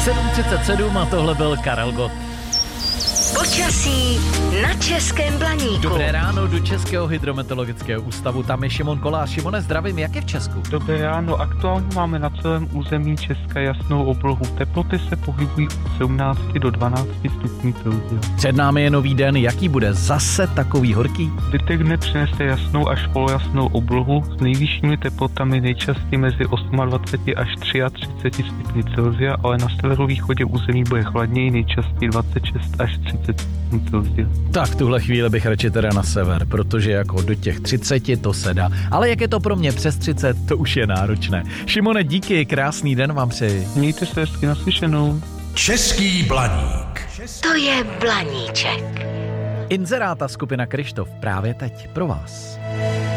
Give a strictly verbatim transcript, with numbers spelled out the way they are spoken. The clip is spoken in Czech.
sedm třicet sedm a tohle byl Karel Gott. Počasí na Českém Blaníku. Dobré ráno do Českého hydrometeorologického ústavu, tam je Šimon Kolář. Šimone, zdravím, jak je v Česku? Dobré ráno, aktuálně máme na celém území Česka jasnou oblohu. Teploty se pohybují od sedmnáct do dvanácti stupňů Celsia. Před námi je nový den, jaký bude zase takový horký? Zbytek dne přinese jasnou až polojasnou oblohu s nejvyššími teplotami nejčastěji mezi dvacet osm až třicet tři stupňů Celsia, ale na severovýchodě území bude chladněji, nejčastěji dvacet šest až třicet stupňů Celsia. Tak tuhle chvíli bych radši teda na sever, protože jako do těch třiceti to se dá. Ale jak je to pro mě přes třicet, to už je náročné. Šimone, díky, krásný den vám přeji. Mějte se hezky, naslyšenou. Český Blaník. To je Blaníček. Inzeráta skupina Kryštof právě teď pro vás.